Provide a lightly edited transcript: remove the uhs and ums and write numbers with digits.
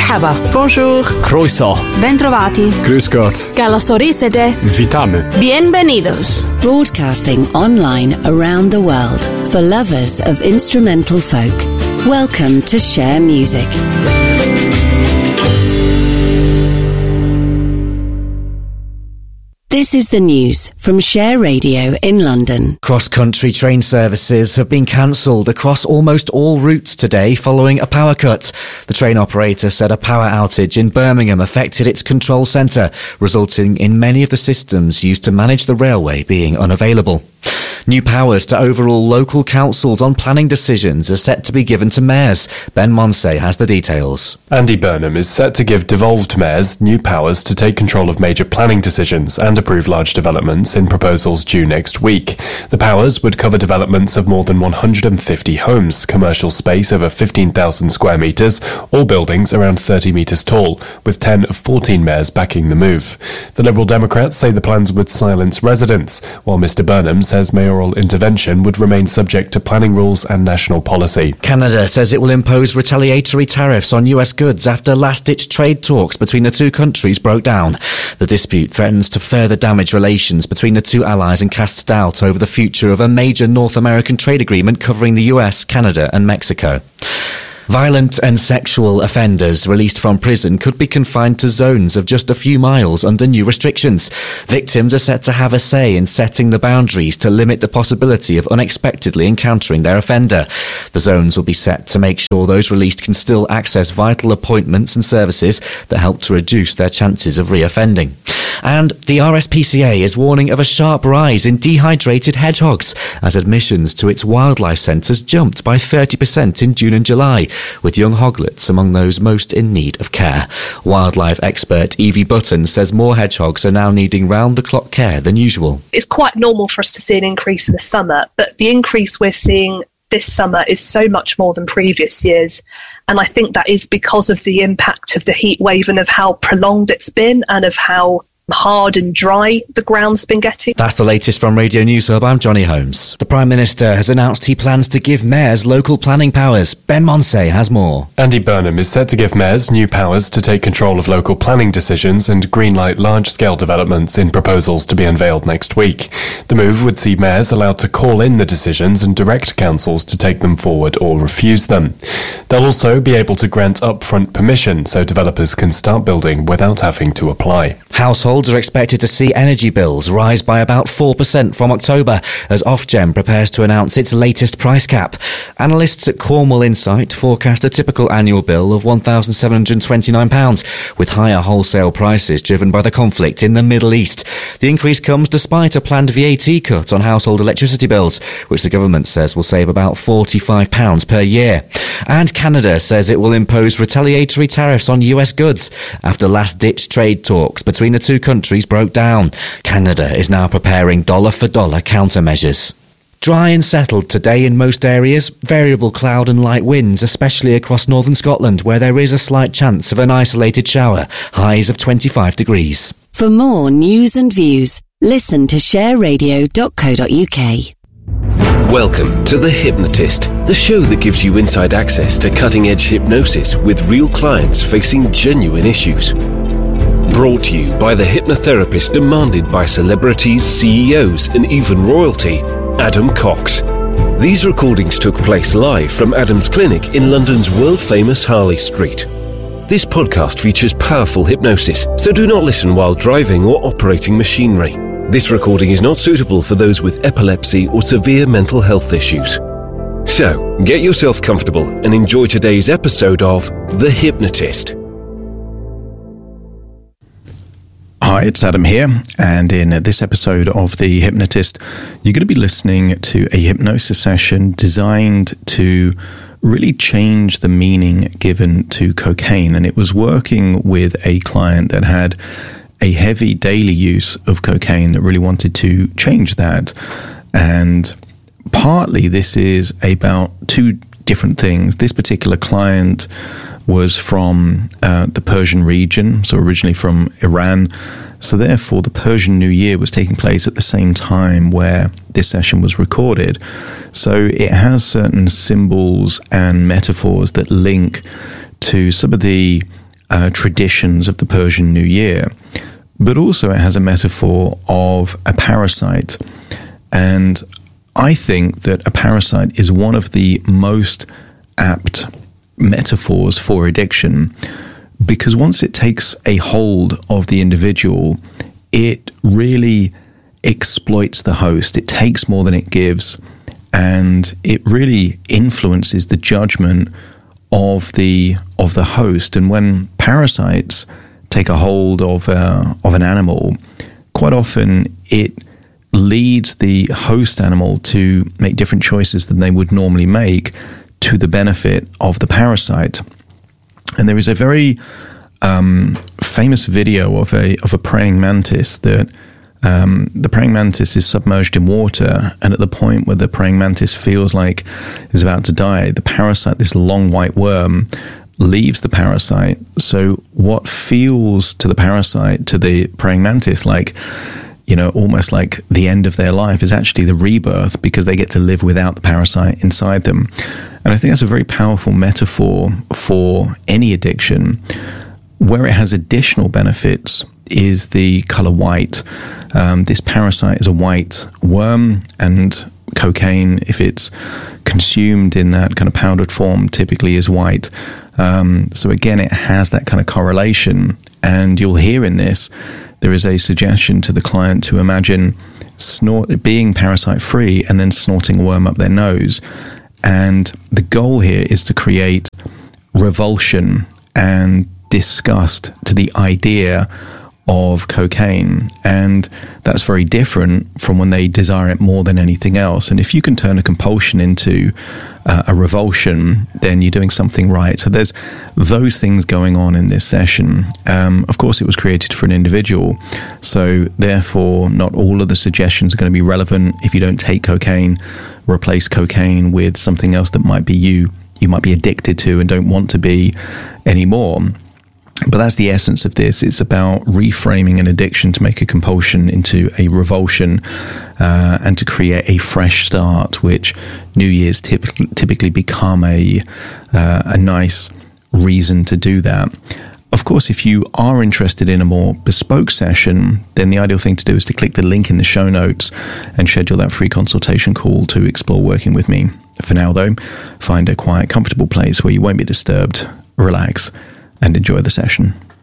Merhaba. Bonjour. Croeso. Bentrovati. Grüß Gott. Καλώς ορίσατε. Witamy. Bienvenidos. Broadcasting online around the world for lovers of instrumental folk. Welcome to Share Music. This is the news from Share Radio in London. Cross-country train services have been cancelled across almost all routes today following a power cut. The train operator said a power outage in Birmingham affected its control centre, resulting in many of the systems used to manage the railway being unavailable. New powers to overall local councils on planning decisions are set to be given to mayors. Ben Monsey has the details. Andy Burnham is set to give devolved mayors new powers to take control of major planning decisions and approve large developments in proposals due next week. The powers would cover developments of more than 150 homes, commercial space over 15,000 square metres, or buildings around 30 metres tall, with 10 of 14 mayors backing the move. The Liberal Democrats say the plans would silence residents, while Mr Burnham says mayoral intervention would remain subject to planning rules and national policy. Canada says it will impose retaliatory tariffs on US goods after last-ditch trade talks between the two countries broke down. The dispute threatens to further damage relations between the two allies and casts doubt over the future of a major North American trade agreement covering the US, Canada and Mexico. Violent and sexual offenders released from prison could be confined to zones of just a few miles under new restrictions. Victims are set to have a say in setting the boundaries to limit the possibility of unexpectedly encountering their offender. The zones will be set to make sure those released can still access vital appointments and services that help to reduce their chances of reoffending. And the RSPCA is warning of a sharp rise in dehydrated hedgehogs as admissions to its wildlife centres jumped by 30% in June and July, with young hoglets among those most in need of care. Wildlife expert Evie Button says more hedgehogs are now needing round-the-clock care than usual. It's quite normal for us to see an increase in the summer, but the increase we're seeing this summer is so much more than previous years. And I think that is because of the impact of the heat wave and of how prolonged it's been and of how hard and dry the ground's been getting. That's the latest from Radio News Hub. I'm Johnny Holmes. The Prime Minister has announced he plans to give mayors local planning powers. Ben Monsey has more. Andy Burnham is set to give mayors new powers to take control of local planning decisions and greenlight large-scale developments in proposals to be unveiled next week. The move would see mayors allowed to call in the decisions and direct councils to take them forward or refuse them. They'll also be able to grant upfront permission so developers can start building without having to apply. Households are expected to see energy bills rise by about 4% from October as Ofgem prepares to announce its latest price cap. Analysts at Cornwall Insight forecast a typical annual bill of £1,729, with higher wholesale prices driven by the conflict in the Middle East. The increase comes despite a planned VAT cut on household electricity bills, which the government says will save about £45 per year. And Canada says it will impose retaliatory tariffs on US goods after last-ditch trade talks between the two countries broke down. Canada is now preparing dollar-for-dollar countermeasures. Dry and settled today in most areas, variable cloud and light winds, especially across northern Scotland, where there is a slight chance of an isolated shower, highs of 25 degrees. For more news and views, listen to shareradio.co.uk. Welcome to The Hypnotist, the show that gives you inside access to cutting-edge hypnosis with real clients facing genuine issues. Brought to you by the hypnotherapist demanded by celebrities, CEOs, and even royalty, Adam Cox. These recordings took place live from Adam's clinic in London's world-famous Harley Street. This podcast features powerful hypnosis, so do not listen while driving or operating machinery. This recording is not suitable for those with epilepsy or severe mental health issues. So, get yourself comfortable and enjoy today's episode of The Hypnotist. Hi, it's Adam here, and in this episode of The Hypnotist, you're going to be listening to a hypnosis session designed to really change the meaning given to cocaine. And it was working with a client that had a heavy daily use of cocaine that really wanted to change that. And partly this is about two different things. This particular client was from the Persian region, so originally from Iran. So therefore, the Persian New Year was taking place at the same time where this session was recorded. So it has certain symbols and metaphors that link to some of the traditions of the Persian New Year, but also it has a metaphor of a parasite. And I think that a parasite is one of the most apt metaphors for addiction, because once it takes a hold of the individual, it really exploits the host. It takes more than it gives, and it really influences the judgment of the host. And when parasites take a hold of an animal, quite often it leads the host animal to make different choices than they would normally make to the benefit of the parasite. And there is a very famous video of a praying mantis that the praying mantis is submerged in water, and at the point where the praying mantis feels like is about to die, the parasite, this long white worm, leaves the parasite. So what feels to the parasite, to the praying mantis, like, almost like the end of their life, is actually the rebirth, because they get to live without the parasite inside them. And I think that's a very powerful metaphor for any addiction. Where it has additional benefits is the color white. This parasite is a white worm, and cocaine, if it's consumed in that kind of powdered form, typically is white. So again, it has that kind of correlation. And you'll hear in this, there is a suggestion to the client to imagine being parasite-free and then snorting a worm up their nose. And the goal here is to create revulsion and disgust to the idea of cocaine, and that's very different from when they desire it more than anything else. And if you can turn a compulsion into a revulsion, then you're doing something right. So there's those things going on in this session. Of course, it was created for an individual, so therefore not all of the suggestions are going to be relevant. If you don't take cocaine, replace cocaine with something else that might be you might be addicted to and don't want to be anymore. But that's the essence of this. It's about reframing an addiction to make a compulsion into a revulsion, and to create a fresh start, which New Year's typically become a nice reason to do that. Of course, if you are interested in a more bespoke session, then the ideal thing to do is to click the link in the show notes and schedule that free consultation call to explore working with me. For now, though, find a quiet, comfortable place where you won't be disturbed, relax, and enjoy the session.